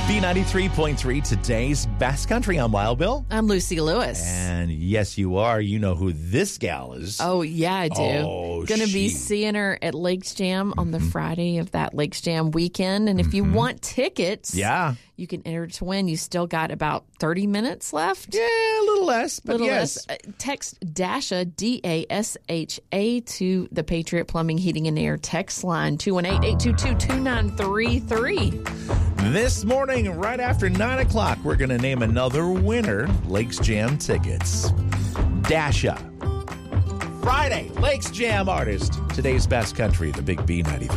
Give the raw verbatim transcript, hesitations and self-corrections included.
B ninety-three point three, today's best country on Wild Bill. I'm Lucy Lewis. And yes, you are. You know who this gal is. Oh, yeah, I do. Oh, Going to be she- seeing her at Lakes Jam on the Friday of that Lakes Jam weekend. And if you want tickets, Yeah. you can enter to win. You still got about thirty minutes left. Yeah, a little less, but Little yes. less. Uh, text DASHA, D A S H A, to the Patriot Plumbing, Heating, and Air text line, two one eight, eight two two, two nine three three. This morning, right after nine o'clock, we're going to name another winner, Lakes Jam tickets. Dasha. Friday, Lakes Jam artist. Today's best country, the Big B ninety-three.